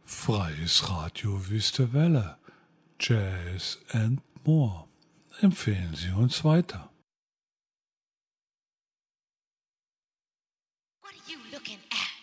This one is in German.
Freies Radio Wüste Welle, Jazz and More. Empfehlen Sie uns weiter. What are you looking at?